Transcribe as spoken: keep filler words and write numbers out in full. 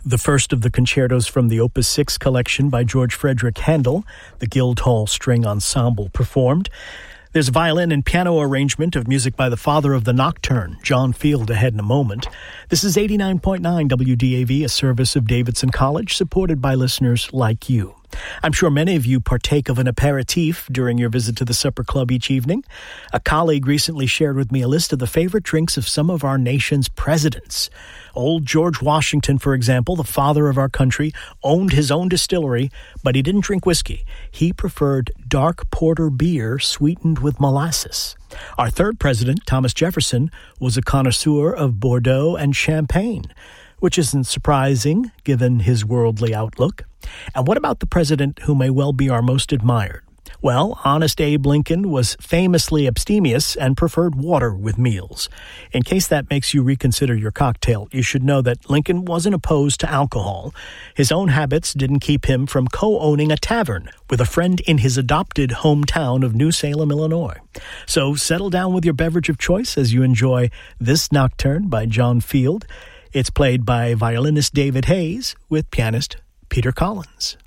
The first of the concertos from the Opus six collection by George Frederick Handel, the Guildhall String Ensemble performed. There's a violin and piano arrangement of music by the father of the Nocturne, John Field, ahead in a moment. This is eighty-nine point nine W D A V, a service of Davidson College, supported by listeners like you. I'm sure many of you partake of an aperitif during your visit to the supper club each evening. A colleague recently shared with me a list of the favorite drinks of some of our nation's presidents. Old George Washington, for example, the father of our country, owned his own distillery, but he didn't drink whiskey. He preferred dark porter beer sweetened with molasses. Our third president, Thomas Jefferson, was a connoisseur of Bordeaux and Champagne, which isn't surprising given his worldly outlook. And what about the president who may well be our most admired? Well, Honest Abe Lincoln was famously abstemious and preferred water with meals. In case that makes you reconsider your cocktail, you should know that Lincoln wasn't opposed to alcohol. His own habits didn't keep him from co-owning a tavern with a friend in his adopted hometown of New Salem, Illinois. So settle down with your beverage of choice as you enjoy this Nocturne by John Field. It's played by violinist David Hayes with pianist Peter Collins.